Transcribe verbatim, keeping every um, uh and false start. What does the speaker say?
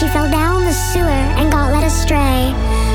fell down the sewer and got led astray.